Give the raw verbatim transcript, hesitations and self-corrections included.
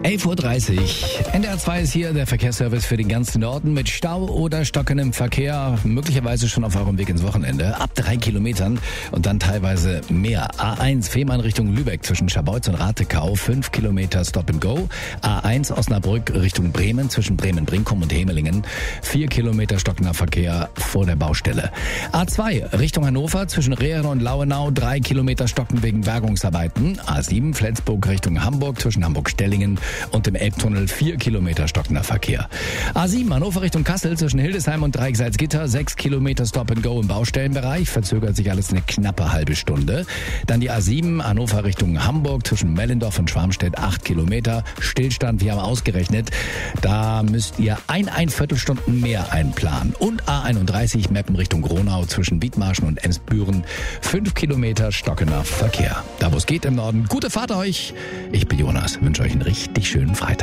elf Uhr dreißig. N D R zwei ist hier der Verkehrsservice für den ganzen Norden mit Stau oder stockendem Verkehr. Möglicherweise schon auf eurem Weg ins Wochenende. Ab drei Kilometern und dann teilweise mehr. A eins Fehmarn Richtung Lübeck zwischen Scharbeutz und Ratekau. fünf Kilometer Stop and Go. A eins Osnabrück Richtung Bremen zwischen Bremen-Brinkum und Hemelingen. vier Kilometer stockender Verkehr vor der Baustelle. A zwei Richtung Hannover zwischen Rehren und Lauenau. drei Kilometer stocken wegen Bergungsarbeiten. A sieben Flensburg Richtung Hamburg zwischen Hamburg-Stellingen und im Elbtunnel vier Kilometer stockender Verkehr. A sieben Hannover Richtung Kassel zwischen Hildesheim und Dreieck-Salzgitter, sechs Kilometer Stop and Go im Baustellenbereich, verzögert sich alles eine knappe halbe Stunde. Dann die A sieben Hannover Richtung Hamburg zwischen Mellendorf und Schwarmstedt, acht Kilometer Stillstand, wir haben ausgerechnet, da müsst ihr ein, ein Viertelstunden mehr einplanen. Und A einunddreißig Meppen Richtung Gronau zwischen Wiedmarschen und Emsbüren, fünf Kilometer stockender Verkehr. Da wo es geht im Norden, gute Fahrt euch. Ich bin Jonas, wünsche euch einen richtig schönen Freitag.